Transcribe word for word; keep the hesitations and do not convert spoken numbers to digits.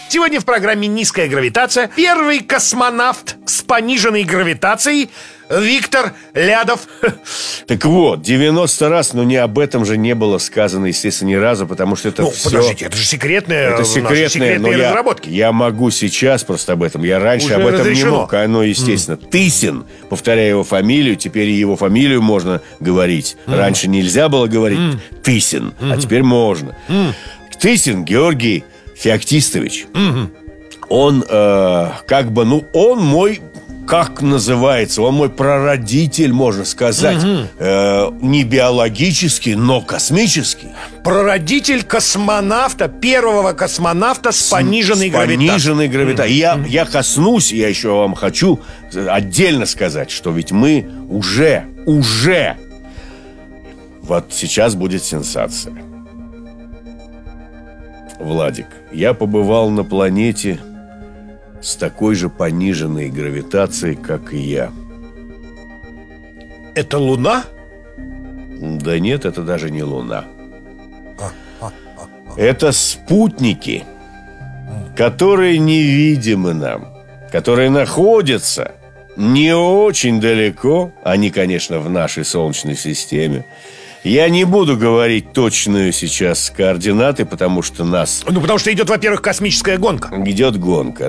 Сегодня в программе «Низкая гравитация» первый космонавт с пониженной гравитацией Виктор Лядов. Так вот, девяносто раз, но не об этом же не было сказано, естественно, ни разу, потому что это Ну, все... подождите, это же секретные, Это секретные, секретные но я, разработки. я могу сейчас просто об этом. Я раньше Уже об этом разрешено. не мог. Оно, естественно, mm. Тысин, повторяя его фамилию, теперь и его фамилию можно говорить. Mm. Раньше нельзя было говорить mm. Тысин, mm-hmm. а теперь можно. Mm. Тысин Георгий Феоктистович. Mm-hmm. Он э, как бы, ну, он мой... Как называется? Он мой прародитель, можно сказать. Угу. э, Не биологический, но космический. Прародитель космонавта, первого космонавта с, с пониженной с гравитацией. пониженной гравитацией. Я, mm-hmm. я коснусь, я еще вам хочу отдельно сказать, что ведь мы уже, уже вот сейчас будет сенсация. Владик, я побывал на планете с такой же пониженной гравитацией, как и я. Это Луна? Да нет, это даже не Луна. Это спутники, которые невидимы нам, которые находятся не очень далеко. Они, конечно, в нашей Солнечной системе. Я не буду говорить точную сейчас координаты, потому что нас... Ну, потому что идет, во-первых, космическая гонка. Идет гонка.